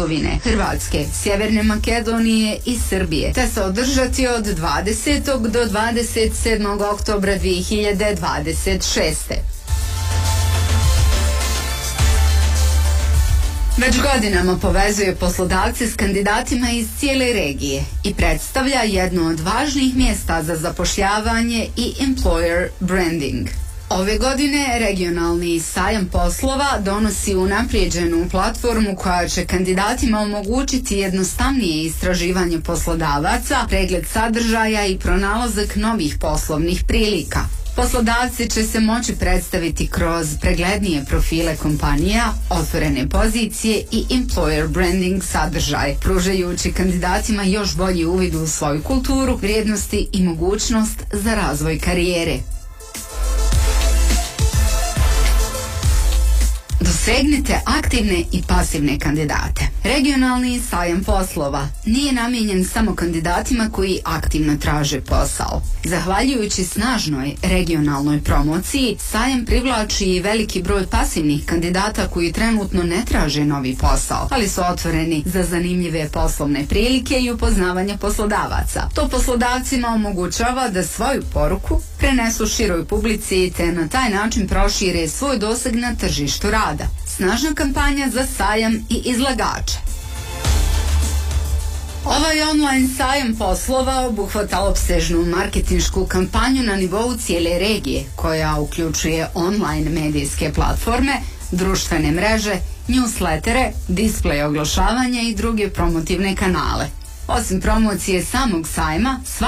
Hercegovine, Hrvatske, Sjeverne Makedonije i Srbije, te se održati od 20. do 27. oktobra 2026. Već godinama povezuje poslodavce s kandidatima iz cijele regije i predstavlja jedno od važnih mjesta za zapošljavanje i employer branding. Ove godine regionalni sajam poslova donosi unaprijeđenu platformu koja će kandidatima omogućiti jednostavnije istraživanje poslodavaca, pregled sadržaja i pronalazak novih poslovnih prilika. Poslodavci će se moći predstaviti kroz preglednije profile kompanija, otvorene pozicije i employer branding sadržaj, pružajući kandidatima još bolji uvid u svoju kulturu, vrijednosti i mogućnost za razvoj karijere. Dosegnite aktivne i pasivne kandidate. Regionalni sajam poslova nije namijenjen samo kandidatima koji aktivno traže posao. Zahvaljujući snažnoj regionalnoj promociji, sajam privlači i veliki broj pasivnih kandidata koji trenutno ne traže novi posao, ali su otvoreni za zanimljive poslovne prilike i upoznavanje poslodavaca. To poslodavcima omogućava da svoju poruku prenesu široj publici te na taj način prošire svoj doseg na tržištu rada. Snažna kampanja za sajam i izlagače. Ovaj online sajam poslova obuhvata opsežnu marketinšku kampanju na nivou cijele regije, koja uključuje online medijske platforme, društvene mreže, newslettere, display oglašavanja i druge promotivne kanale. Osim promocije samog sajma,